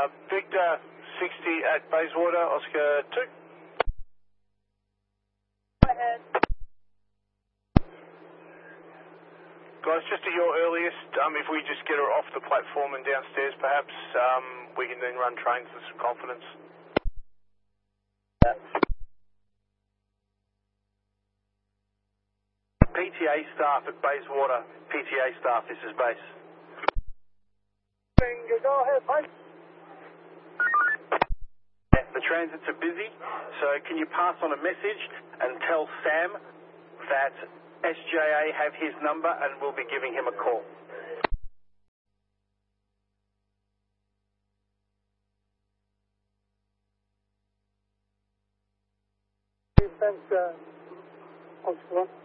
Victor 60 at Bayswater, Oscar 2. Go ahead. Guys, just at your earliest, if we just get her off the platform and downstairs perhaps, we can then run trains with some confidence. PTA staff at Bayswater. PTA staff, this is base. Go ahead, mate. The transits are busy, so can you pass on a message and tell Sam that SJA have his number and we'll be giving him a call. Thanks, Oscar.